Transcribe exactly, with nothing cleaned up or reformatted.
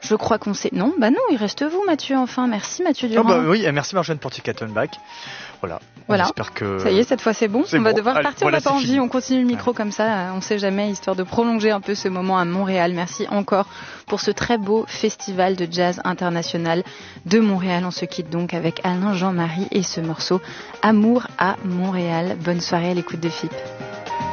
Je crois qu'on sait. Non, bah non, il reste vous, Mathieu. Enfin, merci, Mathieu Durand. Oh bah oui, et merci Marjolaine pour Ticketonbach. Voilà. Voilà. J'espère que. Ça y est, cette fois c'est bon. C'est on va bon. devoir Allez, partir. voilà, on n'a pas c'est envie. fini. On continue le micro comme ça. On sait jamais, histoire de prolonger un peu ce moment à Montréal. Merci encore pour ce très beau festival de jazz international de Montréal. On se quitte donc avec Alain Jean-Marie et ce morceau Amour à Montréal. Bonne soirée à l'écoute de F I P.